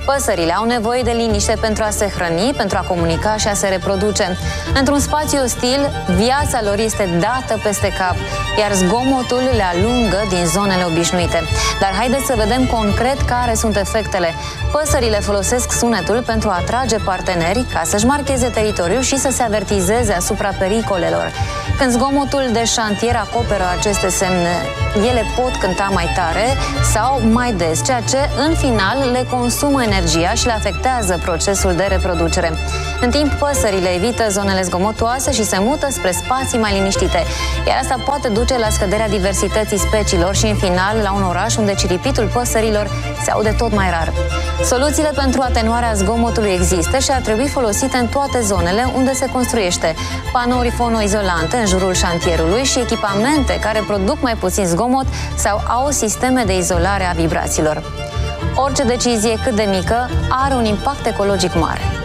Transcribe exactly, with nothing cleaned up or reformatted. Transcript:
Păsările au nevoie de liniște pentru a se hrăni, pentru a comunica și a se reproduce. Într-un spațiu ostil, viața lor este dată peste cap, iar zgomotul le alungă din zonele obișnuite. Dar haideți să vedem concret care sunt efectele. Păsările folosesc sunetul pentru a atrage parteneri, ca să-și marcheze teritoriul și să se avertizeze asupra pericolelor. Când zgomotul de șantier acoperă aceste semne, ele pot cânta mai tare sau mai des, ceea ce, în final, le consumă energia și le afectează procesul de reproducere. În timp, păsările evită zonele zgomotoase și se mută spre spații mai liniștite, iar asta poate duce la scăderea diversității speciilor și, în final, la un oraș unde ciripitul păsărilor se aude tot mai rar. Soluțiile pentru atenuarea zgomotului există și ar trebui folosite în toate zonele unde se construiește. Panouri fonoizolante în jurul șantierului și echipamente care produc mai puțin zgomot sau au sisteme de izolare a vibrațiilor. Orice decizie cât de mică are un impact ecologic mare.